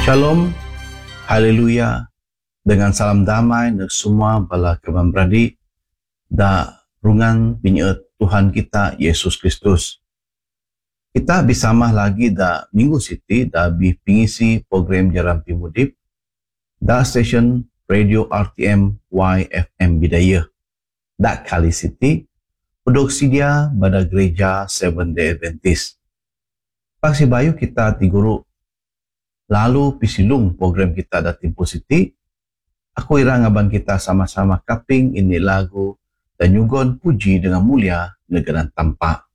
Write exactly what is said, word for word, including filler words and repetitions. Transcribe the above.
Shalom, haleluya, dengan salam damai dan semua bala kawan beradik da rungan pinyeut Tuhan kita Yesus Kristus. Kita bersama lagi da Minggu Siti da bi pengisi program Jalan Pimudip da stesen Radio R T M Y F M Bidayah. Da kali Siti produksi dia pada gereja Seventh Day Adventist. Paksi bayu kita ti guru lalu pisilung program kita da Tempo Siti. Aku ira ngaban kita sama-sama kaping ini lagu dan nyugon puji dengan mulia negara tampak.